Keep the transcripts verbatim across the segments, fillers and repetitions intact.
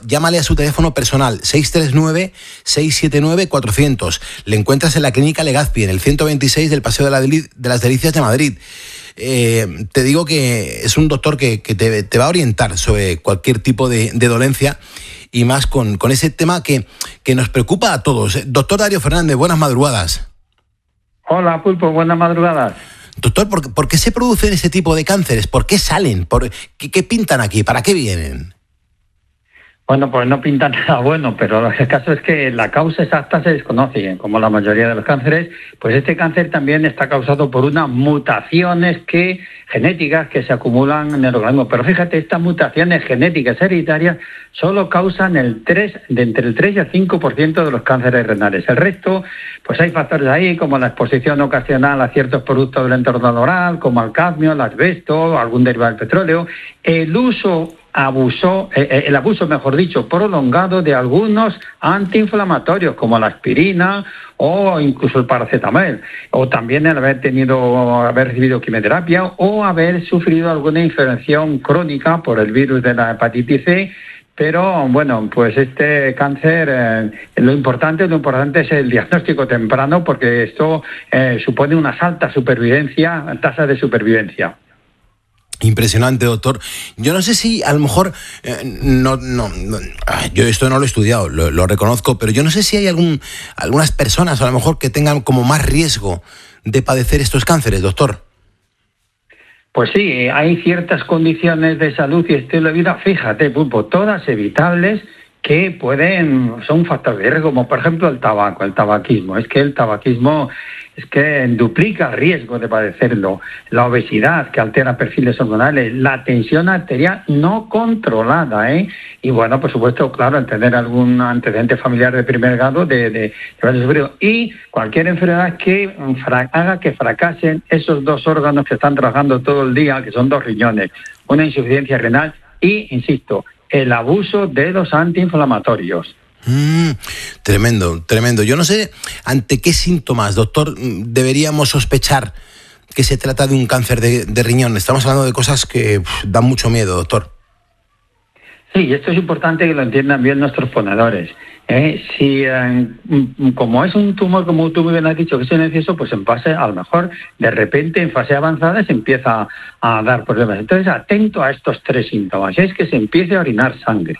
llámale a su teléfono personal seis tres nueve, seis siete nueve, cuatrocientos. Le encuentras en la Clínica Legazpi, en el ciento veintiséis del Paseo de, la Deli- de las Delicias de Madrid. Eh, te digo que es un doctor que, que te, te va a orientar sobre cualquier tipo de, de dolencia y más con, con ese tema que, que nos preocupa a todos. Doctor Darío Fernández, buenas madrugadas. Hola, Pulpo, buenas madrugadas. Doctor, ¿por, ¿por qué se producen ese tipo de cánceres? ¿Por qué salen? ¿Por qué, qué pintan aquí? ¿Para qué vienen? Bueno, pues no pinta nada bueno, pero el caso es que la causa exacta se desconoce. Como la mayoría de los cánceres, pues este cáncer también está causado por unas mutaciones que, genéticas que se acumulan en el organismo. Pero fíjate, estas mutaciones genéticas hereditarias solo causan el tres, de entre el tres y el cinco por ciento de los cánceres renales. El resto, pues hay factores ahí como la exposición ocasional a ciertos productos del entorno laboral, como el cadmio, el asbesto, algún derivado del petróleo, el uso Abusó, eh, el abuso, mejor dicho, prolongado de algunos antiinflamatorios como la aspirina o incluso el paracetamol, o también el haber tenido, haber recibido quimioterapia o haber sufrido alguna infección crónica por el virus de la hepatitis C. Pero bueno, pues este cáncer, eh, lo importante, lo importante es el diagnóstico temprano, porque esto eh, supone una alta supervivencia, tasa de supervivencia. Impresionante, doctor. Yo no sé si a lo mejor, eh, no, no, no, yo esto no lo he estudiado, lo, lo reconozco, pero yo no sé si hay algún, algunas personas a lo mejor que tengan como más riesgo de padecer estos cánceres, doctor. Pues sí, hay ciertas condiciones de salud y estilo de vida, fíjate, Pulpo, todas evitables, que pueden, son factores de riesgo, como por ejemplo el tabaco, el tabaquismo. Es que el tabaquismo es que duplica el riesgo de padecerlo. La obesidad, que altera perfiles hormonales, la tensión arterial no controlada, ¿eh? Y bueno, por supuesto, claro, el tener algún antecedente familiar de primer grado de, de, de y cualquier enfermedad que fra- haga que fracasen esos dos órganos que están trabajando todo el día, que son dos riñones, una insuficiencia renal y, insisto, el abuso de los antiinflamatorios. Mm, tremendo, tremendo. Yo no sé ante qué síntomas, doctor, deberíamos sospechar que se trata de un cáncer de, de riñón. Estamos hablando de cosas que uf, dan mucho miedo, doctor. Sí, y esto es importante que lo entiendan bien nuestros ponedores. ¿eh? Si, eh, como es un tumor, como tú muy bien has dicho, que es silencioso, pues en fase, a lo mejor, de repente, en fase avanzada, se empieza a dar problemas. Entonces, atento a estos tres síntomas. Es que se empiece a orinar sangre.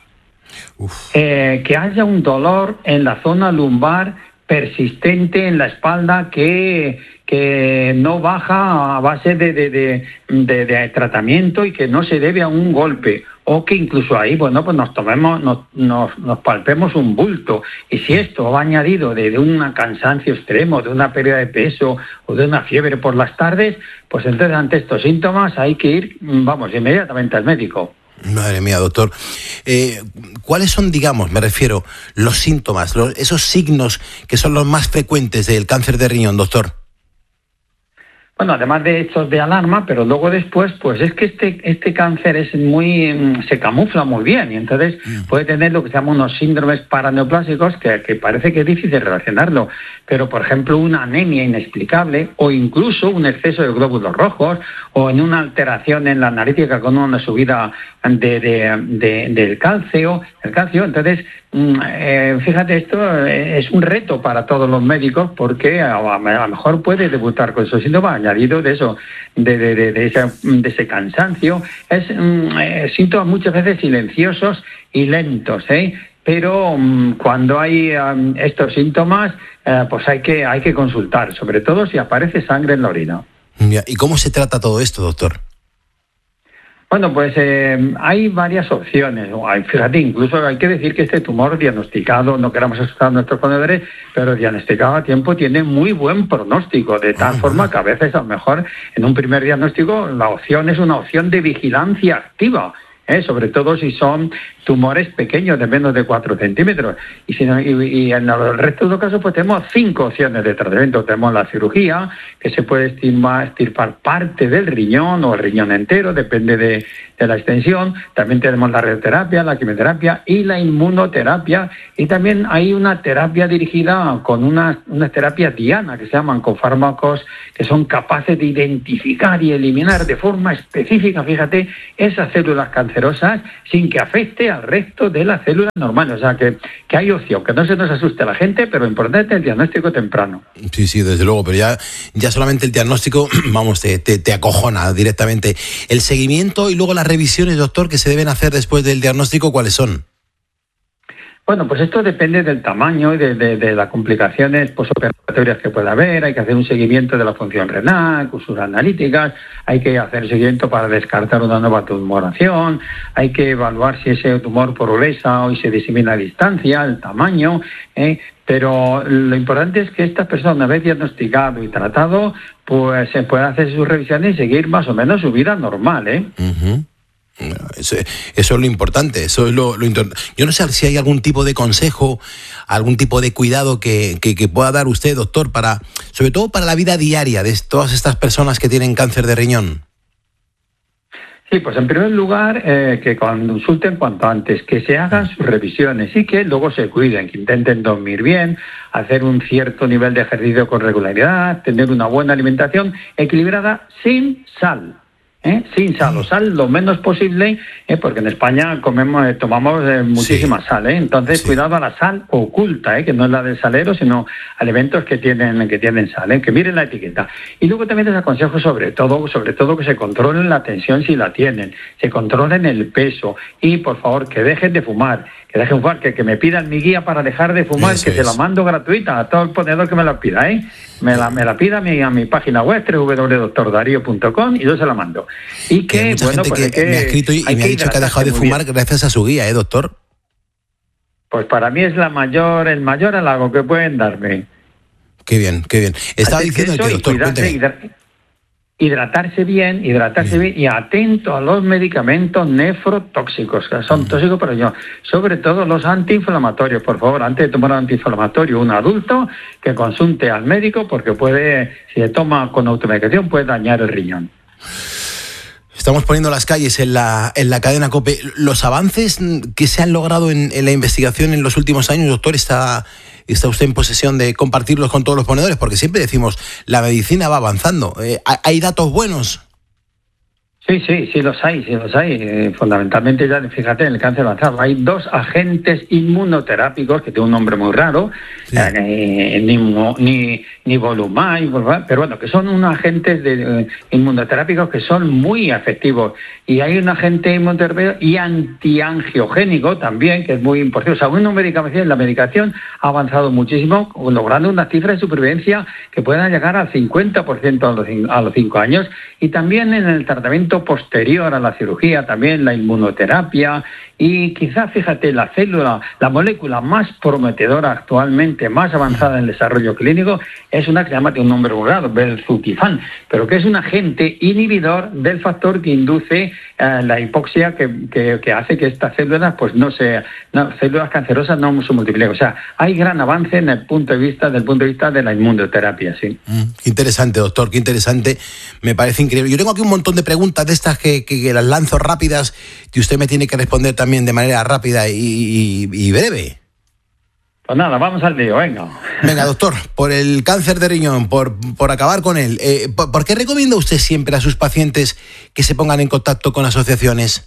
Eh, que haya un dolor en la zona lumbar persistente en la espalda que, que no baja a base de, de, de, de, de tratamiento y que no se debe a un golpe, o que incluso ahí, bueno, pues nos tomemos, nos, nos, nos palpemos un bulto, y si esto va añadido de, de un cansancio extremo, de una pérdida de peso o de una fiebre por las tardes, pues entonces ante estos síntomas hay que ir, vamos, inmediatamente al médico. Madre mía, doctor. Eh, ¿Cuáles son, digamos, me refiero, los síntomas, los, esos signos que son los más frecuentes del cáncer de riñón, doctor? Bueno, además de estos de alarma, pero luego después, pues es que este este cáncer es muy se camufla muy bien y entonces mm. puede tener lo que se llama unos síndromes paraneoplásicos que, que parece que es difícil relacionarlo, pero por ejemplo una anemia inexplicable o incluso un exceso de glóbulos rojos o en una alteración en la analítica con una subida de, de, de, del calcio, el calcio, entonces eh, fíjate, esto es un reto para todos los médicos porque a, a lo mejor puede debutar con esos síntomas añadidos de eso, de, de, de, de, ese, de ese cansancio. Es eh, síntomas muchas veces silenciosos y lentos, ¿eh? Pero um, cuando hay um, estos síntomas, eh, pues hay que, hay que consultar, sobre todo si aparece sangre en la orina. ¿Y cómo se trata todo esto, doctor? Bueno, pues eh, hay varias opciones. Fíjate, incluso hay que decir que este tumor diagnosticado, no queramos asustar a nuestros ponedores, pero diagnosticado a tiempo tiene muy buen pronóstico, de tal forma que a veces a lo mejor en un primer diagnóstico la opción es una opción de vigilancia activa. ¿Eh? Sobre todo si son tumores pequeños de menos de cuatro centímetros. Y, si no, y, y en el resto de los casos pues tenemos cinco opciones de tratamiento. Tenemos la cirugía, que se puede estirpar, estirpar parte del riñón o el riñón entero, depende de, de la extensión. También tenemos la radioterapia, la quimioterapia y la inmunoterapia. Y también hay una terapia dirigida con unas, unas terapias diana que se llaman, con fármacos que son capaces de identificar y eliminar de forma específica, fíjate, esas células cancerosas sin que afecte al resto de las células normales. O sea, que, que hay opción, que no se nos asuste la gente, pero lo importante es el diagnóstico temprano. Sí, sí, desde luego, pero ya, ya solamente el diagnóstico, vamos, te, te, te acojona directamente. El seguimiento y luego las revisiones, doctor, que se deben hacer después del diagnóstico, ¿cuáles son? Bueno, pues esto depende del tamaño y de, de, de las complicaciones posoperatorias que pueda haber. Hay que hacer un seguimiento de la función renal, consultas analíticas, hay que hacer seguimiento para descartar una nueva tumoración, hay que evaluar si ese tumor progresa o se disemina a distancia, el tamaño, ¿eh? Pero lo importante es que esta persona, una vez diagnosticado y tratado, pues se puede hacer sus revisiones y seguir más o menos su vida normal, ¿eh? Uh-huh. Eso, eso es lo importante, eso es lo, lo yo no sé si hay algún tipo de consejo, algún tipo de cuidado que, que, que pueda dar usted, doctor, para, sobre todo para la vida diaria de todas estas personas que tienen cáncer de riñón. Sí, pues en primer lugar, eh, que consulten cuanto antes, que se hagan sus revisiones y que luego se cuiden, que intenten dormir bien, hacer un cierto nivel de ejercicio con regularidad, tener una buena alimentación equilibrada sin sal. ¿Eh? Sin sal o sal lo menos posible, ¿eh? Porque en España comemos, eh, tomamos eh, muchísima sí. sal, ¿eh? Entonces sí. Cuidado a la sal oculta, ¿eh? Que no es la del salero, sino alimentos que tienen que tienen sal, ¿eh? Que miren la etiqueta. Y luego también les aconsejo sobre todo, sobre todo que se controlen la tensión si la tienen, se controlen el peso y por favor que dejen de fumar, que dejen de fumar, que, que me pidan mi guía para dejar de fumar, Eso que es. Se la mando gratuita a todo el ponedor que me la pida, ¿eh? Me la, me la pida a mi, a mi página web, doble u doble u doble u punto doctor darío punto com, y yo se la mando. Y que, que hay mucha bueno, gente pues que, que me ha escrito y, y me ha dicho que ha dejado de fumar bien. Gracias a su guía, ¿eh, doctor? Pues para mí es la mayor, el mayor halago que pueden darme. Qué bien, qué bien. Estaba Así diciendo que, que, doctor, cuénteme. Hidratarse bien, hidratarse bien. bien y atento a los medicamentos nefrotóxicos, que son tóxicos para yo, sobre todo los antiinflamatorios. Por favor, antes de tomar un antiinflamatorio, un adulto que consulte al médico porque puede, si se toma con automedicación, puede dañar el riñón. Estamos poniendo las calles en la, en la cadena COPE. ¿Los avances que se han logrado en, en la investigación en los últimos años, doctor, está... ¿Está usted en posesión de compartirlos con todos los ponedores? Porque siempre decimos, la medicina va avanzando. Eh, ¿Hay datos buenos? Sí, sí, sí los hay, sí los hay. Eh, fundamentalmente, ya fíjate, en el cáncer avanzado hay dos agentes inmunoterápicos, que tiene un nombre muy raro, sí. eh, ni, ni, ni Volumai, pero bueno, que son unos agentes de, eh, inmunoterápicos que son muy efectivos. Y hay un agente inmunoterapéutico y antiangiogénico también, que es muy importante. O sea, una medicación, la medicación ha avanzado muchísimo, logrando una cifra de supervivencia que pueda llegar al cincuenta por ciento a los, a los cinco años. Y también en el tratamiento posterior a la cirugía, también la inmunoterapia y quizás, fíjate, la célula, la molécula más prometedora actualmente, más avanzada en el desarrollo clínico, es una que se llama, tiene un nombre burlado, belzutifan, pero que es un agente inhibidor del factor que induce eh, la hipoxia que, que, que hace que estas células, pues no se, no, células cancerosas no se multipliquen. O sea, hay gran avance en el punto de vista, del punto de vista de la inmunoterapia, sí. Mm, qué interesante, doctor, qué interesante. Me parece increíble. Yo tengo aquí un montón de preguntas de estas que, que, que las lanzo rápidas y usted me tiene que responder también de manera rápida y, y, y breve. Pues nada, vamos al lío, venga. Venga, doctor, por el cáncer de riñón, por, por acabar con él, eh, ¿por, ¿por qué recomienda usted siempre a sus pacientes que se pongan en contacto con asociaciones?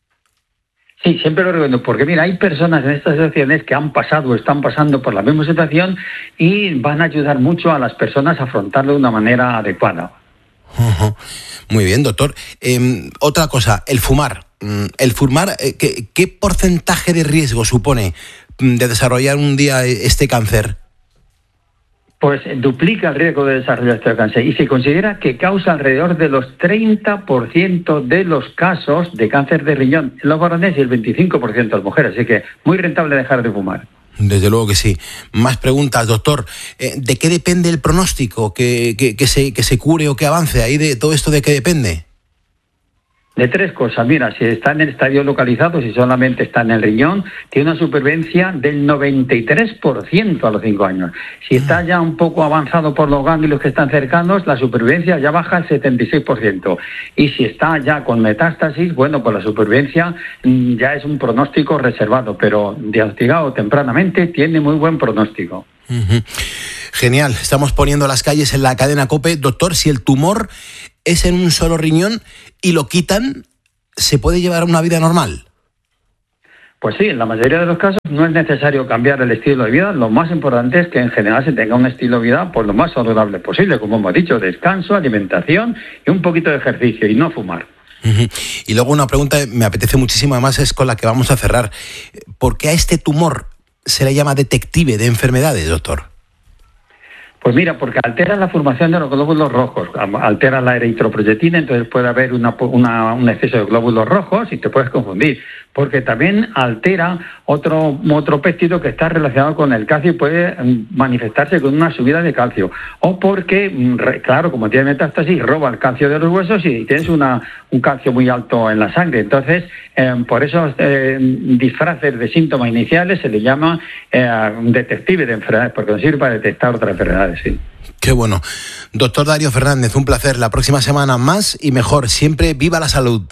Sí, siempre lo recomiendo, porque mira, hay personas en estas asociaciones que han pasado o están pasando por la misma situación y van a ayudar mucho a las personas a afrontarlo de una manera adecuada. Uh-huh. Muy bien, doctor. Eh, otra cosa, el fumar. El fumar, eh, ¿qué, ¿qué porcentaje de riesgo supone de desarrollar un día este cáncer? Pues duplica el riesgo de desarrollar este cáncer y se considera que causa alrededor de los treinta por ciento de los casos de cáncer de riñón en los varones y el veinticinco por ciento de las mujeres, así que muy rentable dejar de fumar. Desde luego que sí. Más preguntas, doctor. Eh, ¿De qué depende el pronóstico? ¿Que, que, que, se, ¿Que se cure o que avance? ¿Ahí de todo esto de qué depende? De tres cosas. Mira, si está en el estadio localizado, si solamente está en el riñón, tiene una supervivencia del noventa y tres por ciento a los cinco años. Si está ya un poco avanzado por los ganglios que están cercanos, la supervivencia ya baja al setenta y seis por ciento. Y si está ya con metástasis, bueno, pues la supervivencia ya es un pronóstico reservado, pero diagnosticado tempranamente tiene muy buen pronóstico. Uh-huh. Genial. Estamos poniendo las calles en la cadena COPE. Doctor, si el tumor es en un solo riñón y lo quitan, ¿se puede llevar una vida normal? Pues sí, en la mayoría de los casos no es necesario cambiar el estilo de vida. Lo más importante es que en general se tenga un estilo de vida pues lo más saludable posible, como hemos dicho, descanso, alimentación y un poquito de ejercicio y no fumar. Uh-huh. Y luego una pregunta que me apetece muchísimo, además es con la que vamos a cerrar. ¿Por qué a este tumor se le llama detective de enfermedades, doctor? Pues mira, porque altera la formación de los glóbulos rojos, altera la eritropoyetina, entonces puede haber una, una, un exceso de glóbulos rojos y te puedes confundir. Porque también altera otro, otro péptido que está relacionado con el calcio y puede manifestarse con una subida de calcio. O porque, claro, como tiene metástasis, roba el calcio de los huesos y tienes una, un calcio muy alto en la sangre. Entonces, eh, por esos eh, disfraces de síntomas iniciales se le llama eh, detective de enfermedades, porque nos sirve para detectar otras enfermedades, sí. Qué bueno. Doctor Darío Fernández, un placer. La próxima semana más y mejor. Siempre viva la salud.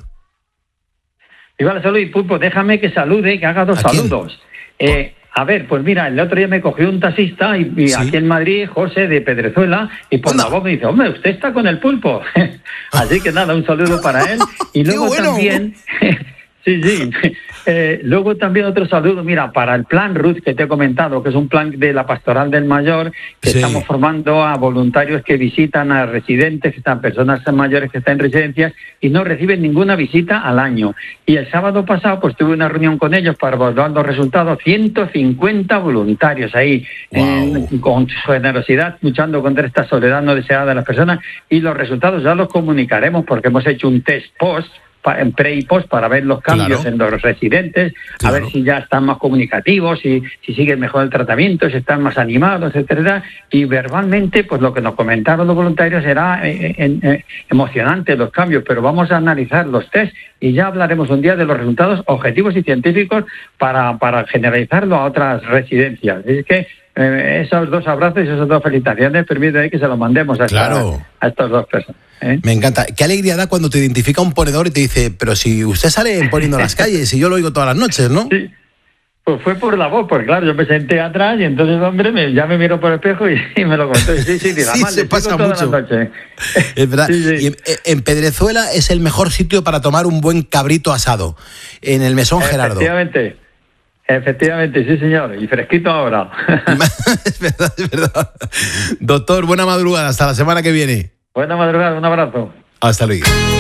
Viva la salud. Y Pulpo, déjame que salude, que haga dos saludos. Eh, a ver, pues mira, el otro día me cogió un taxista y, y ¿sí? Aquí en Madrid, José de Pedrezuela, y por ¿Onda? La voz me dice, hombre, usted está con el Pulpo. Así que nada, un saludo para él. Y luego bueno. también... Sí, sí. Eh, luego también otro saludo, mira, para el plan Ruth que te he comentado, que es un plan de la Pastoral del Mayor, que sí. Estamos formando a voluntarios que visitan a residentes, que están personas mayores que están en residencias y no reciben ninguna visita al año. Y el sábado pasado pues tuve una reunión con ellos para evaluar los resultados, ciento cincuenta voluntarios ahí, wow. eh, con su generosidad, luchando contra esta soledad no deseada de las personas, y los resultados ya los comunicaremos porque hemos hecho un test post, en pre y post para ver los cambios claro. en los residentes, claro. a ver si ya están más comunicativos, si, si siguen mejor el tratamiento, si están más animados, etcétera. Y verbalmente, pues lo que nos comentaron los voluntarios era eh, eh, emocionante los cambios, pero vamos a analizar los test y ya hablaremos un día de los resultados objetivos y científicos para, para generalizarlo a otras residencias. Es que eh, esos dos abrazos y esas dos felicitaciones permiten que se los mandemos a, claro. esta, a estas dos personas. ¿Eh? Me encanta. Qué alegría da cuando te identifica un ponedor y te dice, pero si usted sale poniendo las calles y yo lo oigo todas las noches, ¿no? Sí. Pues fue por la voz, porque claro, yo me senté atrás y entonces, hombre, me, ya me miro por el espejo y, y me lo contó. Sí, sí, sí, sí se pasa mucho. Es verdad. Sí, sí. Y en, en Pedrezuela es el mejor sitio para tomar un buen cabrito asado, en el Mesón Gerardo. Efectivamente. Efectivamente, sí, señor. Y fresquito ahora. Es verdad, es verdad. Doctor, buena madrugada. Hasta la semana que viene. Buena madrugada, un abrazo. Hasta luego.